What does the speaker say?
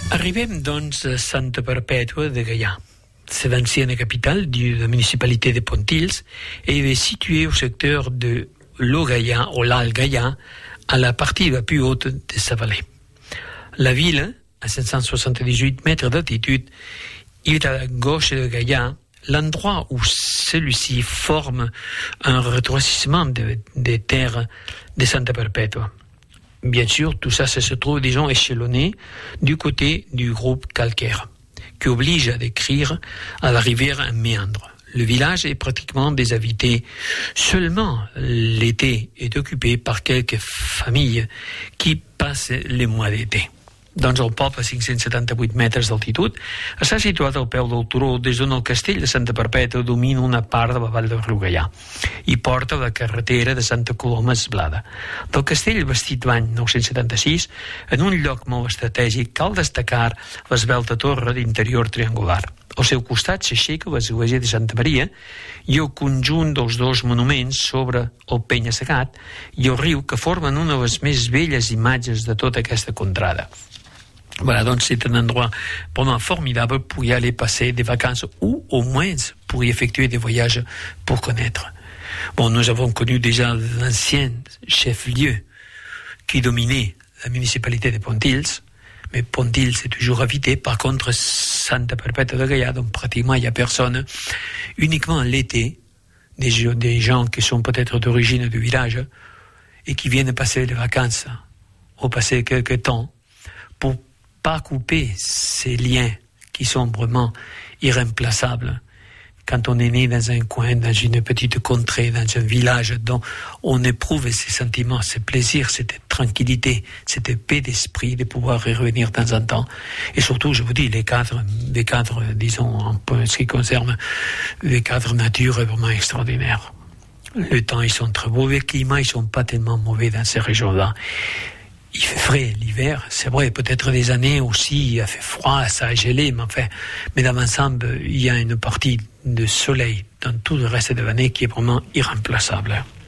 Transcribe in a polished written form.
Arribem, doncs, a Santa Perpètua de Gaià. C'est l'ancienne capitale de la municipalité de Pontils et elle est située au secteur de l'Haut-Gaià, ou l'Alt Gaià, à la partie la plus haute de sa vallée. La ville, à 578 mètres d'altitude, est à la gauche de Gaià, l'endroit où celui-ci forme un rétrécissement des terres de Santa Perpètua. Bien sûr, tout ça se trouve, disons, échelonné du côté du groupe calcaire, qui oblige à décrire à la rivière un méandre. Le village est pratiquement déshabité. Seulement l'été est occupé par quelques familles qui passent les mois d'été. Doncs el poble, a 578 metres d'altitud, està situat al peu del turó des d'on el castell de Santa Perpètua domina una part de la vall del riu Gaià i porta la carretera de Santa Coloma a Esblada. Del castell, vestit l'any 976, en un lloc molt estratègic, cal destacar l'esvelta torre d'interior triangular. Al seu costat s'aixeca l'església de Santa Maria i el conjunt dels dos monuments sobre el penya-segat i el riu, que formen una de les més belles imatges de tota aquesta contrada. Voilà, donc c'est un endroit vraiment formidable pour y aller passer des vacances ou au moins pour y effectuer des voyages pour connaître. Bon, nous avons connu déjà l'ancien chef-lieu qui dominait la municipalité de Pontils, mais Pontils est toujours habité. Par contre, Santa Perpètua de Gaià, donc pratiquement il n'y a personne. Uniquement l'été, des gens qui sont peut-être d'origine du village et qui viennent passer les vacances ou passer quelques temps pour pas couper ces liens qui sont vraiment irremplaçables. Quand on est né dans un coin, dans une petite contrée, dans un village dont on éprouve ces sentiments, ces plaisirs, cette tranquillité, cette paix d'esprit de pouvoir y revenir de temps en temps. Et surtout, je vous dis, les cadres, disons, en ce qui concerne les cadres nature, est vraiment extraordinaire. Le temps, ils sont très beaux, les climats, ils sont pas tellement mauvais dans ces régions-là. Il fait frais l'hiver, c'est vrai, peut-être des années aussi, il a fait froid, ça a gelé, mais dans l'ensemble, il y a une partie de soleil dans tout le reste de l'année qui est vraiment irremplaçable.